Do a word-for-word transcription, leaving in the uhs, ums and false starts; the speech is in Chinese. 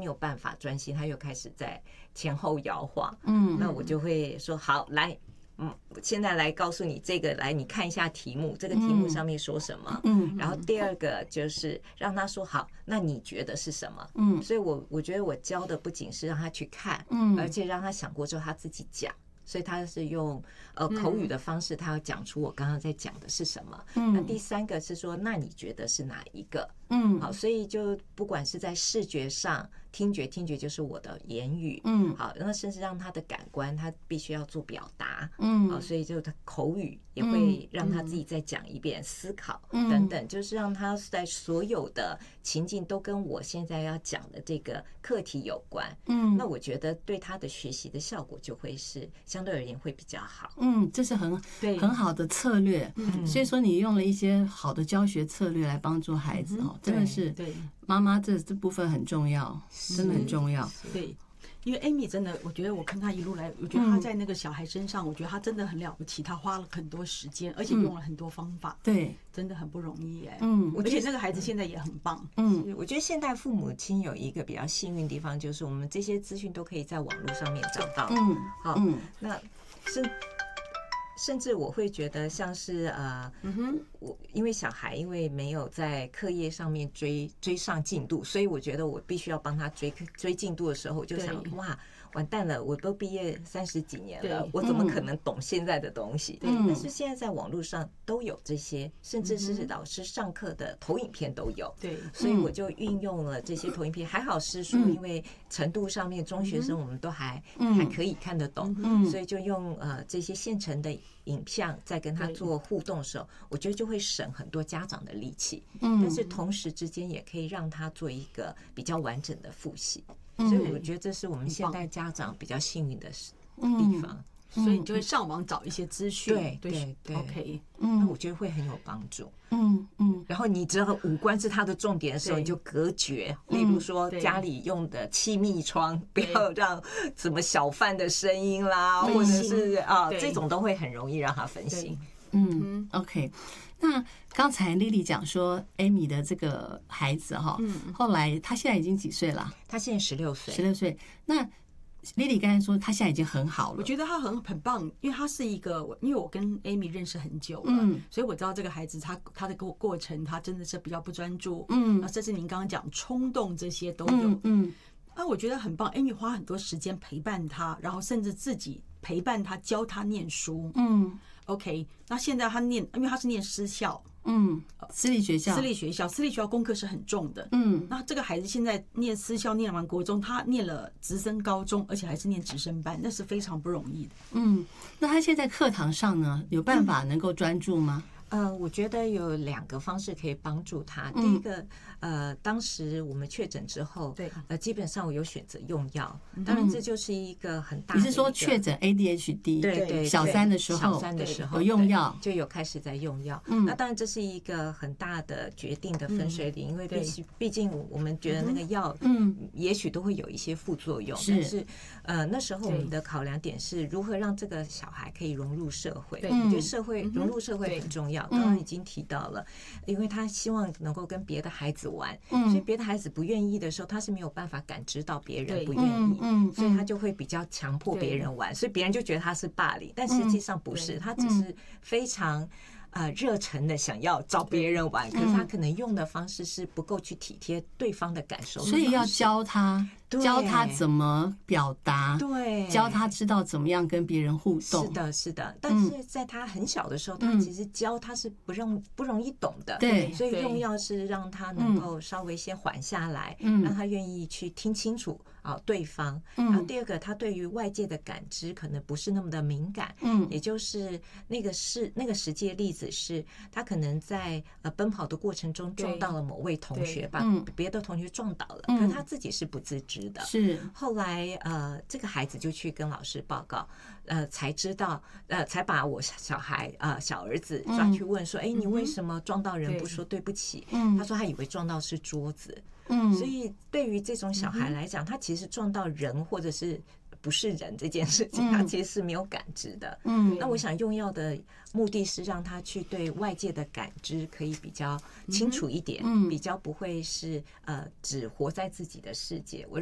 没有办法专心，他又开始在前后摇晃。嗯，那我就会说好来。嗯，现在来告诉你这个，来你看一下题目，这个题目上面说什么。嗯，然后第二个就是让他说好，那你觉得是什么？嗯，所以我我觉得我教的不仅是让他去看，嗯，而且让他想过之后他自己讲。所以他是用呃口语的方式，他要讲出我刚刚在讲的是什么。那第三个是说，那你觉得是哪一个？嗯，好，所以就不管是在视觉上、听觉，听觉就是我的言语，嗯，好，那甚至让他的感官，他必须要做表达，嗯，好，所以就他口语也会让他自己再讲一遍，思考等等，就是让他在所有的情境都跟我现在要讲的这个课题有关。嗯，那我觉得对他的学习的效果就会是相对而言会比较好。 嗯，这是很很好的策略。嗯，所以说你用了一些好的教学策略来帮助孩子哦，真的是对妈妈这这部分很重要，真的很重要。 对。因为 Amy 真的，我觉得我看她一路来，我觉得她在那个小孩身上，我觉得她真的很了不起，她花了很多时间，而且用了很多方法， 对， 真的很不容易哎。 嗯， 而且那个孩子现在也很棒。 嗯，我觉得现代父母亲有一个比较幸运的地方，就是我们这些资讯都可以在网络上面找到。嗯，好，嗯，那是。甚至我会觉得像是呃，我因为小孩因为没有在课业上面追追上进度，所以我觉得我必须要帮他追追进度的时候，我就想哇，完蛋了，我都毕业三十几年了，我怎么可能懂现在的东西？但是现在在网络上都有这些，甚至是老师上课的投影片都有。对，所以我就运用了这些投影片，还好是说因为程度上面中学生我们都还还可以看得懂，所以就用呃这些现成的影像在跟他做互动的时候，我觉得就会省很多家长的力气。嗯，但是同时之间也可以让他做一个比较完整的复习。所以我觉得这是我们现代家长比较幸运的地方。 所以你就会上网找一些资讯， 对对对 ，OK， 那我觉得会很有帮助。嗯嗯，然后你知道五官是它的重点的时候，你就隔绝，例如说家里用的气密窗，不要让什么小贩的声音啦，或者是啊这种都会很容易让他分心。 嗯 ，OK。那刚才 Lily 讲说 Amy 的这个孩子哈，后来他现在已经几岁了？ 他现在十六岁， 十六岁。那Lily 刚才说她现在已经很好了， 我觉得她很很棒，因为她是一个，因为我跟 Amy 认识很久了，嗯，所以我知道这个孩子他他的过过程，他真的是比较不专注，嗯，甚至您刚刚讲冲动这些都有，嗯，啊，我觉得很棒 ，Amy 花很多时间陪伴他，然后甚至自己陪伴他，教他念书，嗯 ，OK， 那现在他念，因为他是念私校。 嗯，私立学校， 私立学校，私立学校功课是很重的。嗯，那这个孩子现在念私校，念完国中，他念了直升高中，而且还是念直升班，那是非常不容易的。 嗯，那他现在课堂上呢，有办法能够专注吗？ 呃，我觉得有两个方式可以帮助他。第一个，呃，当时我们确诊之后，对，呃，基本上我有选择用药。当然，这就是一个很大的。 你是说确诊 A D H D？ 对对， 小三的时候， 小三的时候有用药， 就有开始在用药。嗯，那当然这是一个很大的决定的分水岭，因为毕竟毕竟我们觉得那个药，嗯，也许都会有一些副作用。但是，呃，那时候我们的考量点是如何让这个小孩可以融入社会。我觉得社会融入社会很重要。刚刚已经提到了，因为他希望能够跟别的孩子玩，所以别的孩子不愿意的时候，他是没有办法感知到别人不愿意，所以他就会比较强迫别人玩，所以别人就觉得他是霸凌，但实际上不是，他只是非常呃热忱的想要找别人玩，可是他可能用的方式是不够去体贴对方的感受， 所以要教他。教他怎么表达， 对， 教他知道怎么样跟别人互动。 是的，是的。但是在他很小的时候，他其实教他是不容不容易懂的， 对。 所以用药是让他能够稍微先缓下来，让他愿意去听清楚啊对方。然后第二个，他对于外界的感知可能不是那么的敏感，嗯，也就是那个是那个实际的例子是，他可能在呃奔跑的过程中撞到了某位同学，把别的同学撞倒了，可是他自己是不自知。 是后来呃，这个孩子就去跟老师报告，呃，才知道呃，才把我小孩呃小儿子抓去问说，哎、嗯，你为什么撞到人不说对不起？嗯，他说他以为撞到是桌子。嗯，所以对于这种小孩来讲，他其实撞到人或者是不是人这件事情，他其实是没有感知的。嗯，那我想用药的目的是让他去对外界的感知可以比较清楚一点，比较不会是呃只活在自己的世界。我